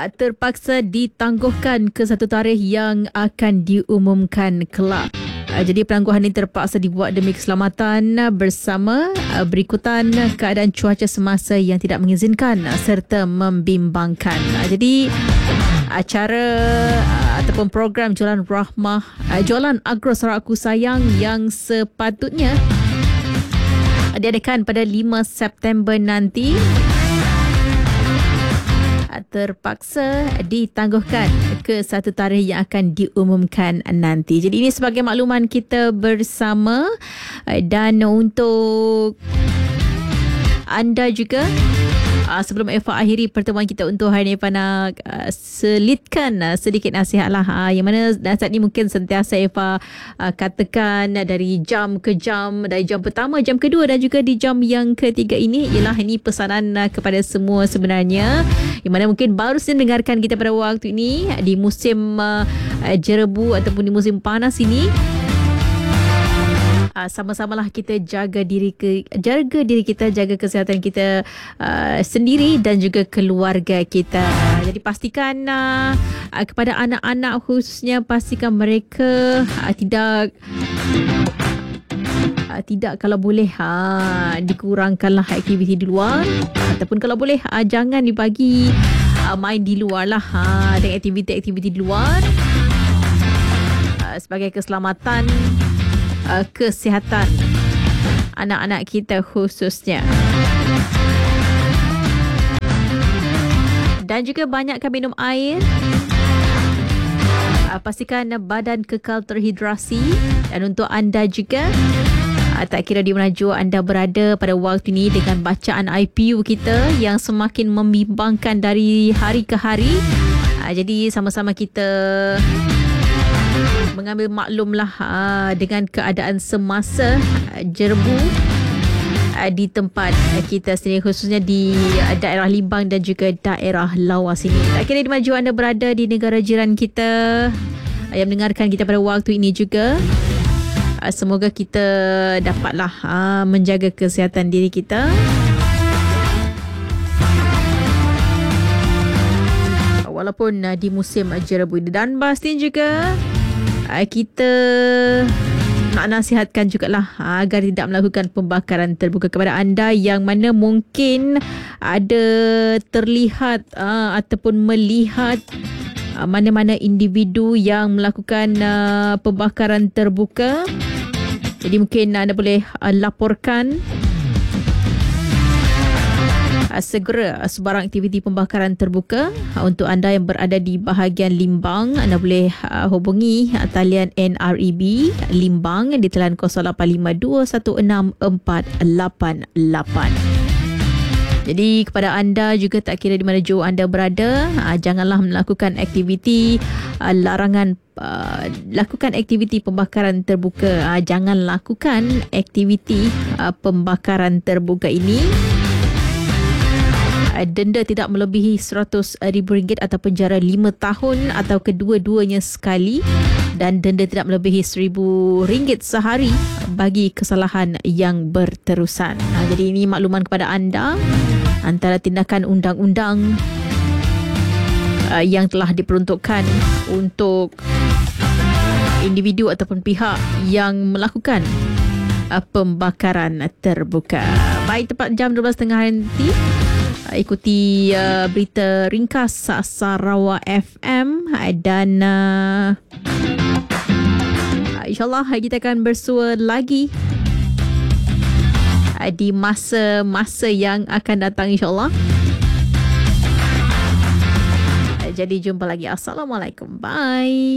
terpaksa ditangguhkan ke satu tarikh yang akan diumumkan kelak. Jadi penangguhan ini terpaksa dibuat demi keselamatan bersama berikutan keadaan cuaca semasa yang tidak mengizinkan serta membimbangkan. Jadi acara ataupun program Jualan Rahmah, Jualan Agro Sarawak Aku Sayang yang sepatutnya diadakan pada 5 September nanti terpaksa ditangguhkan ke satu tarikh yang akan diumumkan nanti. Jadi ini sebagai makluman kita bersama, dan untuk anda juga, sebelum Eva akhiri pertemuan kita untuk hari ini, Eva nak selitkan sedikit nasihat lah, yang mana nasihat ni mungkin sentiasa Eva katakan dari jam ke jam, dari jam pertama, jam kedua dan juga di jam yang ketiga ini. Ialah ini pesanan kepada semua sebenarnya, yang mana mungkin baru saja dengarkan kita pada waktu ini di musim jerebu ataupun di musim panas ini. Sama-samalah kita jaga diri kita, jaga kesihatan kita sendiri dan juga keluarga kita. Jadi pastikan kepada anak-anak khususnya, pastikan mereka tidak kalau boleh dikurangkanlah aktiviti di luar, ataupun kalau boleh jangan dibagi main di luar lah, dengan aktiviti-aktiviti di luar, sebagai keselamatan kesihatan anak-anak kita khususnya. Dan juga banyakkan minum air. Pastikan badan kekal terhidrasi. Dan untuk anda juga, tak kira di mana jua anda berada pada waktu ini, dengan bacaan IPU kita yang semakin membimbangkan dari hari ke hari, jadi sama-sama kita mengambil maklumlah dengan keadaan semasa jerebu di tempat kita sendiri, khususnya di daerah Limbang dan juga daerah Lawas ini. Tak kira di mana anda berada di negara jiran kita yang mendengarkan kita pada waktu ini juga, semoga kita dapatlah menjaga kesihatan diri kita. Walaupun di musim jerebu ini. Dan pastinya juga kita nak nasihatkan jugalah agar tidak melakukan pembakaran terbuka kepada anda yang mana mungkin ada terlihat ataupun melihat mana-mana individu yang melakukan pembakaran terbuka. Jadi mungkin anda boleh laporkan segera sebarang aktiviti pembakaran terbuka. Untuk anda yang berada di bahagian Limbang, anda boleh hubungi talian NREB Limbang di talian 0852164888. Jadi kepada anda juga, tak kira di mana jauh anda berada, janganlah melakukan aktiviti lakukan aktiviti pembakaran terbuka. Jangan lakukan aktiviti pembakaran terbuka ini. Denda tidak melebihi RM100,000 atau penjara 5 tahun atau kedua-duanya sekali, dan denda tidak melebihi RM1,000 sehari bagi kesalahan yang berterusan. Jadi ini makluman kepada anda, antara tindakan undang-undang yang telah diperuntukkan untuk individu ataupun pihak yang melakukan pembakaran terbuka. Baik, tepat jam 12.30 nanti ikuti berita ringkas Sarawak FM, dan insyaAllah kita akan bersua lagi di masa-masa yang akan datang, insyaAllah. Jadi jumpa lagi. Assalamualaikum. Bye.